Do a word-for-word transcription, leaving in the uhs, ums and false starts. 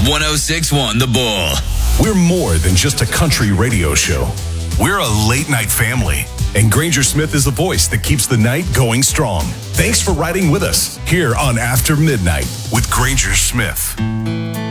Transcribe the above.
one oh six point one The Bull. We're more than just a country radio show. We're a late night family. And Granger Smith is the voice that keeps the night going strong. Thanks for riding with us here on After Midnight with Granger Smith.